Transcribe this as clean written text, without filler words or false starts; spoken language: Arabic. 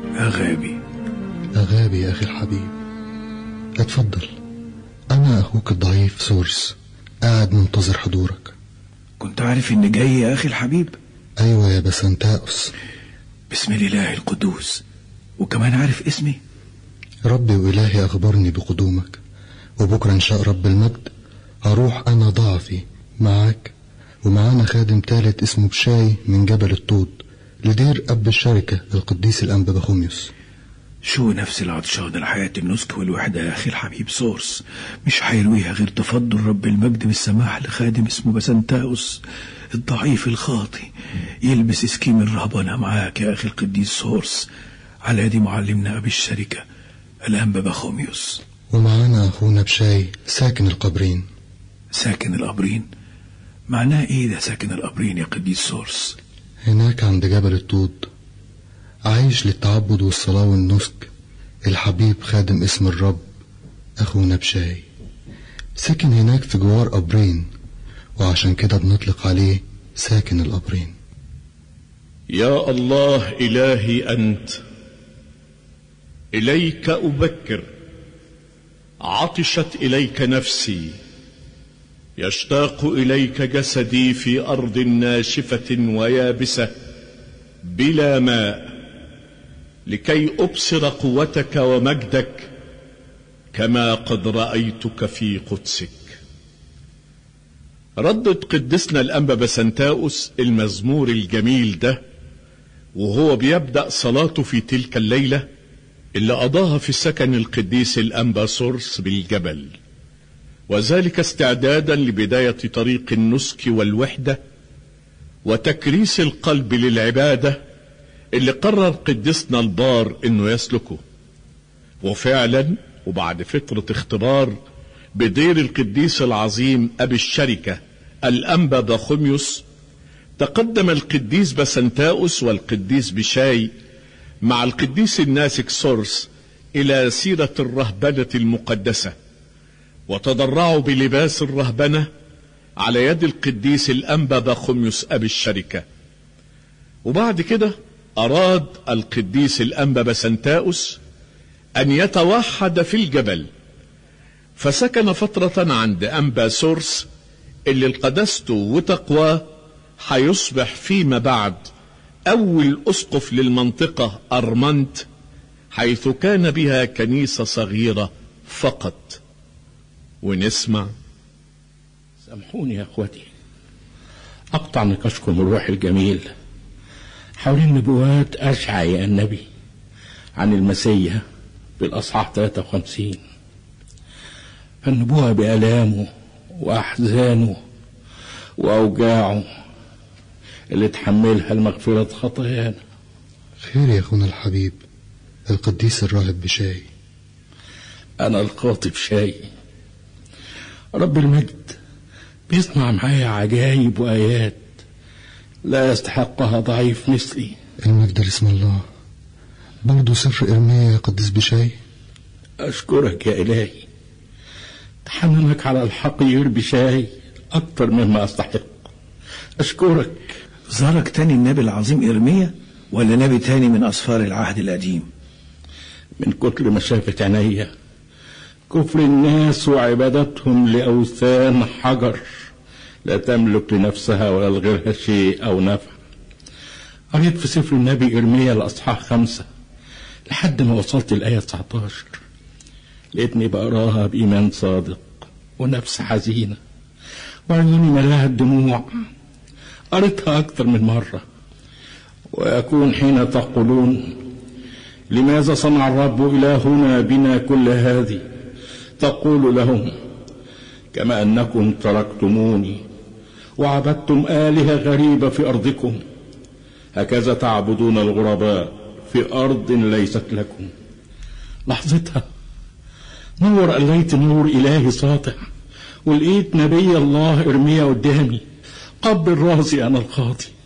أغابي. أغابي يا أخي الحبيب، اتفضل. أنا أخوك الضعيف سورس، قاعد منتظر حضورك. كنت عارف إني جاي يا أخي الحبيب؟ أيوة يا بسنتاؤس. بسم الإله القدوس. وكمان عارف اسمي؟ ربي وإلهي أخبرني بقدومك، وبكرة إن شاء رب المجد هروح أنا ضعفي معاك، ومعانا خادم تالت اسمه بشاي من جبل الطود لدير أب الشركة القديس الأنبا بخوميوس. شو نفس العطشان لحياة النسك والوحدة يا أخي الحبيب سورس مش حيرويها غير تفضل رب المجد بالسماح لخادم اسمه بسنتاؤس الضعيف الخاطي يلبس اسكيم الرهبنة معاك يا أخي القديس سورس على يد معلمنا أبي الشركة الأنبا بخوميوس. ومعانا أخونا بشاي ساكن القبرين. ساكن القبرين؟ معناه إيه ده ساكن القبرين يا قديس سورس؟ هناك عند جبل الطود عايش للتعبد والصلاة والنسك الحبيب خادم اسم الرب أخونا بشاي، ساكن هناك في جوار قبرين، وعشان كده بنطلق عليه ساكن القبرين. يا الله إلهي أنت، إليك أبكر، عطشت إليك نفسي، يشتاق إليك جسدي في أرض ناشفة ويابسة بلا ماء، لكي أبصر قوتك ومجدك كما قد رأيتك في قدسك. ردد قدسنا الأنبا بسنتاؤس المزمور الجميل ده وهو بيبدأ صلاته في تلك الليلة اللي قضاها في سكن القديس الأنبا سورس بالجبل، وذلك استعدادا لبداية طريق النسك والوحدة وتكريس القلب للعبادة اللي قرر قدسنا البار انه يسلكه. وفعلا وبعد فترة اختبار بدير القديس العظيم ابي الشركة الانبا بخوميوس، تقدم القديس بسنتاؤس والقديس بشاي مع القديس الناسك سورس الى سيرة الرهبنة المقدسة، وتضرعوا بلباس الرهبنة على يد القديس الأنبا بخوميوس أبي الشركة. وبعد كده أراد القديس الأنبا بسنتاؤس أن يتوحد في الجبل، فسكن فترة عند أنبا سورس اللي القداسته وتقواه هيصبح فيما بعد أول أسقف للمنطقة أرمنت، حيث كان بها كنيسة صغيرة فقط. ونسمع. سامحوني يا اخوتي اقطع نقاشكم الروح الجميل حول نبوات اشعياء النبي عن المسيح في الاصحاح 53. النبوة بآلامه واحزانه واوجاعه اللي تحملها المغفرة خطايانا. خير يا اخونا الحبيب القديس الراهب بشاي. انا القاطب شاي، رب المجد بيصنع معايا عجائب وآيات لا يستحقها ضعيف مثلي. المجد لاسم الله. برضو سفر إرميا يا قديس بشاي. أشكرك يا إلهي، تحننك على الحقير بشاي أكتر مما أستحق. أشكرك. زارك تاني النبي العظيم إرميا ولا نبي تاني من أسفار العهد القديم؟ من كتر ما شافت عينيا كفر الناس وعبادتهم لأوثان حجر لا تملك لنفسها ولا لغيرها شيء أو نفع. قريت في سفر النبي إرميا الأصحاح 5 لحد ما وصلت الآية 19، لقيتني بقراها بإيمان صادق ونفس حزينة وعيوني ملاها الدموع. قريتها أكتر من مرة. ويكون حين تقولون لماذا صنع الرب إلهنا بنا كل هذه، تقول لهم كما أنكم تركتموني وعبدتم آلهة غريبة في أرضكم، هكذا تعبدون الغرباء في أرض ليست لكم. لحظتها نور قليت نور إلهي ساطع، ولقيت نبي الله إرميا قدامي قبل راسي أنا الخاطي.